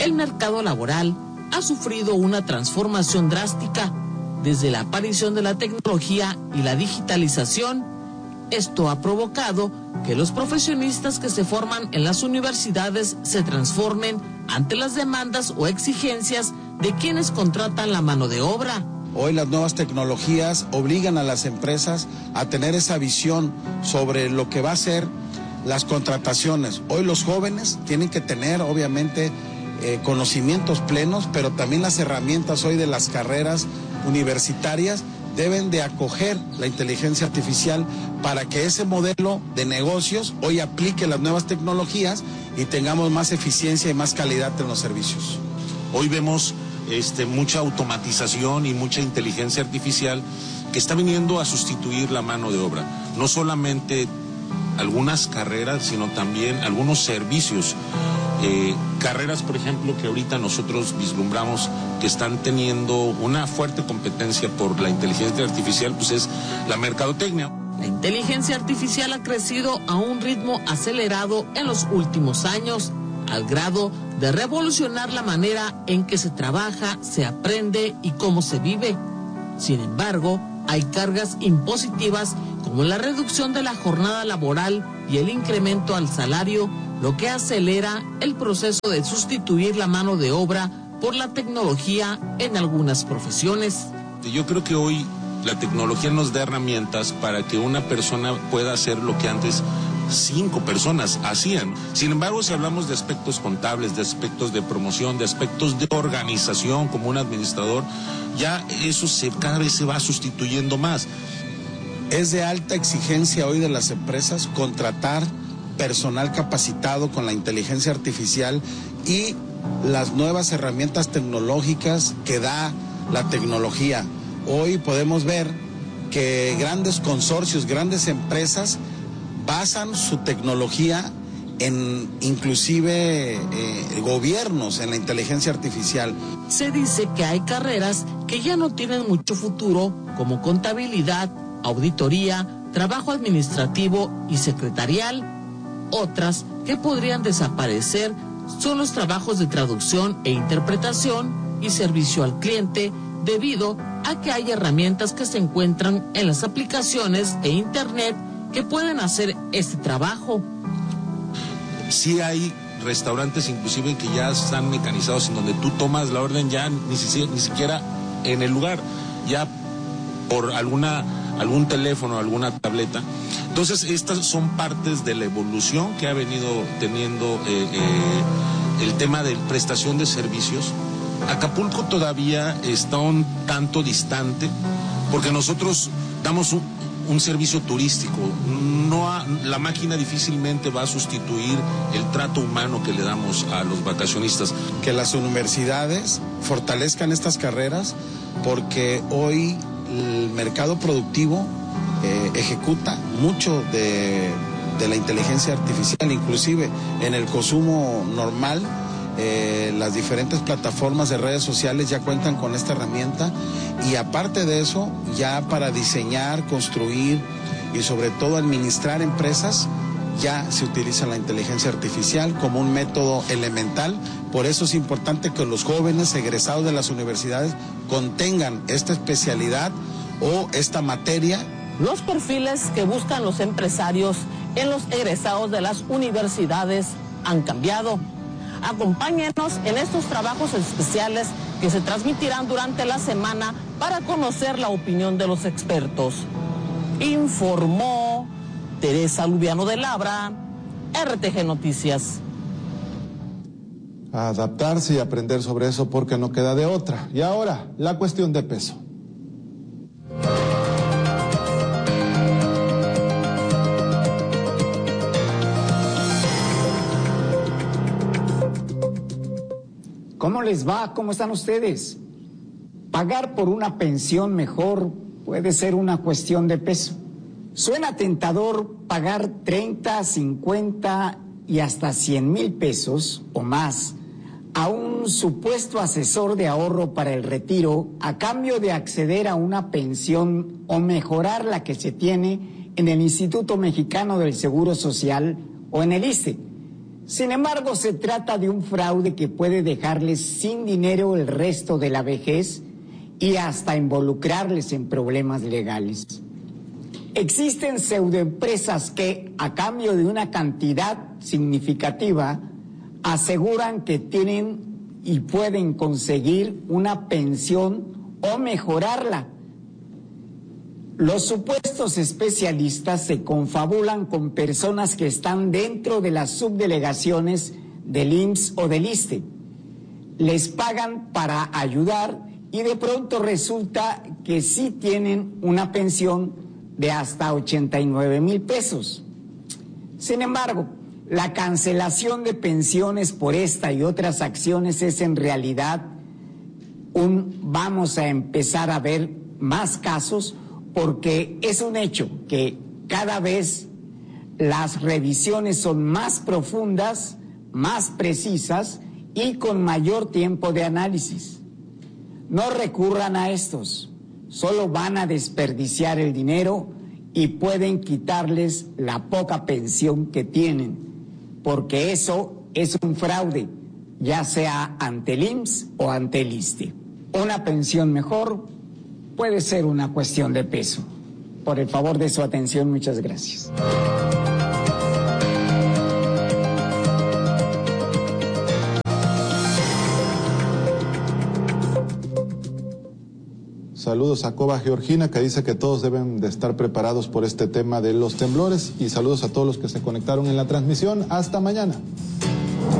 el mercado laboral ha sufrido una transformación drástica desde la aparición de la tecnología y la digitalización. Esto ha provocado que los profesionistas que se forman en las universidades se transformen ante las demandas o exigencias de quienes contratan la mano de obra. Hoy las nuevas tecnologías obligan a las empresas a tener esa visión sobre lo que va a ser las contrataciones. Hoy los jóvenes tienen que tener, obviamente, conocimientos plenos, pero también las herramientas hoy de las carreras universitarias deben de acoger la inteligencia artificial para que ese modelo de negocios hoy aplique las nuevas tecnologías y tengamos más eficiencia y más calidad en los servicios. Hoy vemos mucha automatización y mucha inteligencia artificial que está viniendo a sustituir la mano de obra. No solamente algunas carreras, sino también algunos servicios. Carreras, por ejemplo, que ahorita nosotros vislumbramos que están teniendo una fuerte competencia por la inteligencia artificial, pues es la mercadotecnia. La inteligencia artificial ha crecido a un ritmo acelerado en los últimos años, al grado de revolucionar la manera en que se trabaja, se aprende y cómo se vive. Sin embargo, hay cargas impositivas como la reducción de la jornada laboral y el incremento al salario, lo que acelera el proceso de sustituir la mano de obra por la tecnología en algunas profesiones. Yo creo que hoy la tecnología nos da herramientas para que una persona pueda hacer lo que antes 5 personas hacían. Sin embargo, si hablamos de aspectos contables, de aspectos de promoción, de aspectos de organización como un administrador, ya eso cada vez se va sustituyendo más. Es de alta exigencia hoy de las empresas contratar personal capacitado con la inteligencia artificial y las nuevas herramientas tecnológicas que da la tecnología. Hoy podemos ver que grandes consorcios, grandes empresas basan su tecnología en inclusive gobiernos en la inteligencia artificial. Se dice que hay carreras que ya no tienen mucho futuro, como contabilidad, auditoría, trabajo administrativo y secretarial. Otras que podrían desaparecer son los trabajos de traducción e interpretación y servicio al cliente, debido a que hay herramientas que se encuentran en las aplicaciones e internet que pueden hacer este trabajo. Sí hay restaurantes inclusive que ya están mecanizados en donde tú tomas la orden ya ni siquiera en el lugar, ya por algún teléfono, alguna tableta. Entonces estas son partes de la evolución que ha venido teniendo el tema de prestación de servicios. Acapulco todavía está un tanto distante porque nosotros damos un servicio turístico. La máquina difícilmente va a sustituir el trato humano que le damos a los vacacionistas. Que las universidades fortalezcan estas carreras porque hoy el mercado productivo ejecuta mucho de la inteligencia artificial, inclusive en el consumo normal. Las diferentes plataformas de redes sociales ya cuentan con esta herramienta y aparte de eso, ya para diseñar, construir y sobre todo administrar empresas, ya se utiliza la inteligencia artificial como un método elemental. Por eso es importante que los jóvenes egresados de las universidades contengan esta especialidad o esta materia. Los perfiles que buscan los empresarios en los egresados de las universidades han cambiado. Acompáñenos en estos trabajos especiales que se transmitirán durante la semana para conocer la opinión de los expertos. Informó Teresa Lubiano de Labra, RTG Noticias. A adaptarse y aprender sobre eso porque no queda de otra. Y ahora, la cuestión de peso. ¿Cómo les va? ¿Cómo están ustedes? Pagar por una pensión mejor puede ser una cuestión de peso. Suena tentador pagar 30, 50 y hasta 100,000 pesos o más a un supuesto asesor de ahorro para el retiro a cambio de acceder a una pensión o mejorar la que se tiene en el Instituto Mexicano del Seguro Social o en el ISSSTE. Sin embargo, se trata de un fraude que puede dejarles sin dinero el resto de la vejez y hasta involucrarles en problemas legales. Existen pseudoempresas que, a cambio de una cantidad significativa, aseguran que tienen y pueden conseguir una pensión o mejorarla. Los supuestos especialistas se confabulan con personas que están dentro de las subdelegaciones del IMSS o del ISSSTE. Les pagan para ayudar y de pronto resulta que sí tienen una pensión de hasta 89,000 pesos. Sin embargo, la cancelación de pensiones por esta y otras acciones es en realidad vamos a empezar a ver más casos, porque es un hecho que cada vez las revisiones son más profundas, más precisas y con mayor tiempo de análisis. No recurran a estos, solo van a desperdiciar el dinero y pueden quitarles la poca pensión que tienen, porque eso es un fraude, ya sea ante el IMSS o ante el ISSSTE. Una pensión mejor puede ser una cuestión de peso. Por el favor de su atención, muchas gracias. Saludos a Coba Georgina, que dice que todos deben de estar preparados por este tema de los temblores, y saludos a todos los que se conectaron en la transmisión. Hasta mañana.